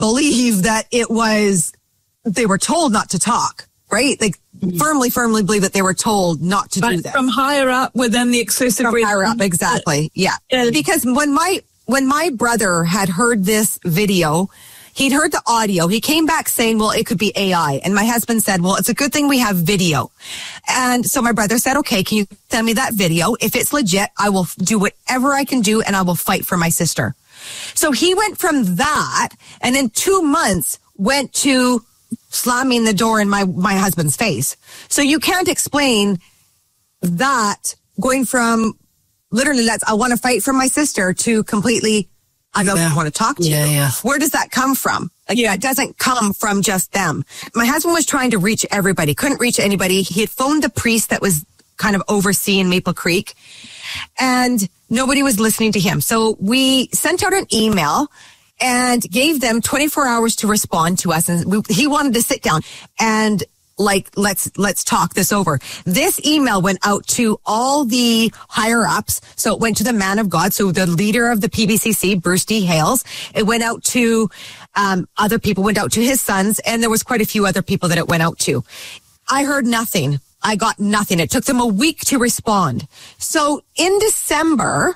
believe that they were told not to talk, right? They firmly believe that they were told not to do that. From higher up within the exclusive From higher up, exactly. Yeah. Because when my brother had heard this video, he'd heard the audio. He came back saying, well, it could be AI. And my husband said, well, it's a good thing we have video. And so my brother said, okay, can you send me that video? If it's legit, I will do whatever I can do and I will fight for my sister. So he went from that and in 2 months went to slamming the door in my husband's face. So you can't explain that going from literally, I want to fight for my sister to completely, I don't want to talk to you. Yeah. Where does that come from? It doesn't come from just them. My husband was trying to reach everybody, couldn't reach anybody. He had phoned the priest that was kind of overseeing Maple Creek and nobody was listening to him. So we sent out an email and gave them 24 hours to respond to us. And he wanted to sit down and let's talk this over. This email went out to all the higher ups. So it went to the man of God. So the leader of the PBCC, Bruce D. Hales. It went out to other people, went out to his sons. And there was quite a few other people that it went out to. I heard nothing. I got nothing. It took them a week to respond. So in December,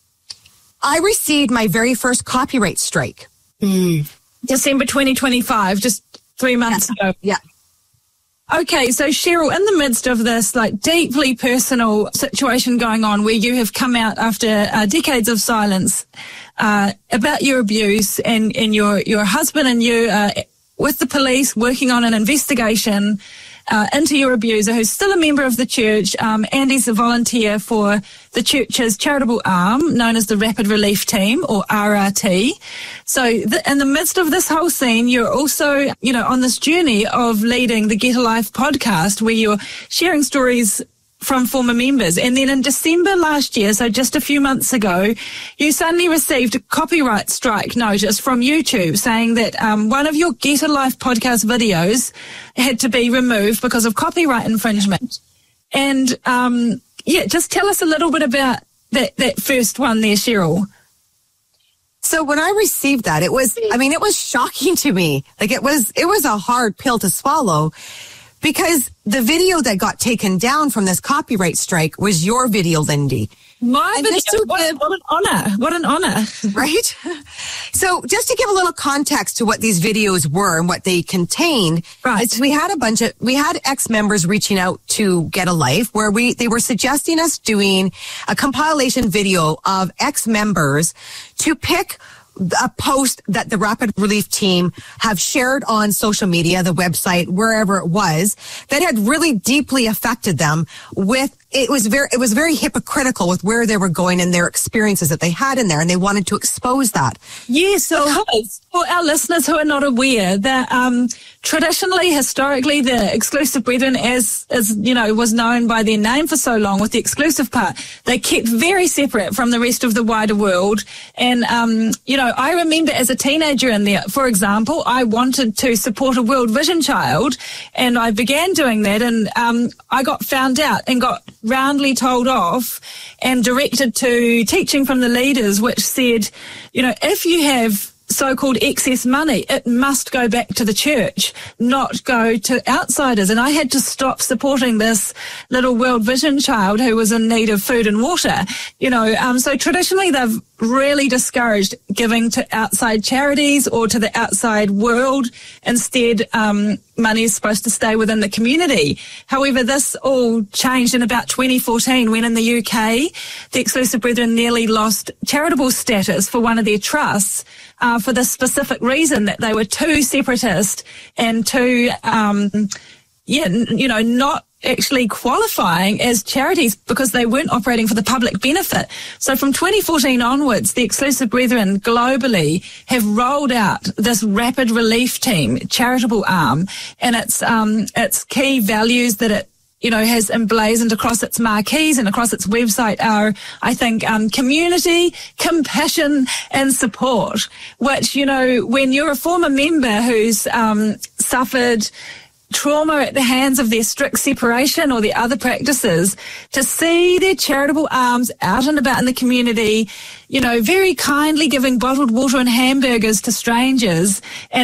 I received my very first copyright strike. December 2025, just 3 months ago. Yeah. Okay, so Cheryl, in the midst of this deeply personal situation going on where you have come out after decades of silence about your abuse and your husband and you with the police working on an investigation into your abuser, who's still a member of the church, and he's a volunteer for the church's charitable arm known as the Rapid Relief Team, or RRT. So in the midst of this whole scene, you're also, on this journey of leading the Get a Life podcast, where you're sharing stories from former members. And then in December last year, so just a few months ago, you suddenly received a copyright strike notice from YouTube saying that one of your Get a Life podcast videos had to be removed because of copyright infringement. And just tell us a little bit about that first one there, Cheryl. So when I received that, it was shocking to me. It was a hard pill to swallow. Because the video that got taken down from this copyright strike was your video, Lindy. My video. What an honor. What an honor. Right? So just to give a little context to what these videos were and what they contained, right. We had ex-members reaching out to Get a Life where they were suggesting us doing a compilation video of ex-members to pick a post that the Rapid Relief Team have shared on social media, the website, wherever it was, that had really deeply affected them it was very hypocritical with where they were going and their experiences that they had in there, and they wanted to expose that. Yes, because for our listeners who are not aware, that traditionally, historically, the Exclusive Brethren, as was known by their name for so long, with the exclusive part, they kept very separate from the rest of the wider world. And I remember as a teenager in there, for example, I wanted to support a World Vision child, and I began doing that, and I got found out and got roundly told off and directed to teaching from the leaders, which said, if you have so-called excess money, it must go back to the church, not go to outsiders. And I had to stop supporting this little World Vision child who was in need of food and water. So traditionally they've really discouraged giving to outside charities or to the outside world. Instead, money is supposed to stay within the community. However, this all changed in about 2014 when in the UK, the Exclusive Brethren nearly lost charitable status for one of their trusts for the specific reason that they were too separatist and too, not actually qualifying as charities because they weren't operating for the public benefit. So from 2014 onwards, the Exclusive Brethren globally have rolled out this Rapid Relief Team charitable arm, and its key values that it has emblazoned across its marquees and across its website are, I think, community, compassion and support, which, when you're a former member who's suffered trauma at the hands of their strict separation or their other practices, to see their charitable arms out and about in the community, very kindly giving bottled water and hamburgers to strangers, and